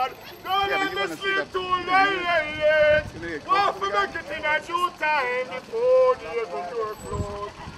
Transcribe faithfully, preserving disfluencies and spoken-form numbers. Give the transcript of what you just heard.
Lord. Don't Yeah, but let you me wanna see sleep that too you late. know, you Want to know, make it in a due time before the heaven door close.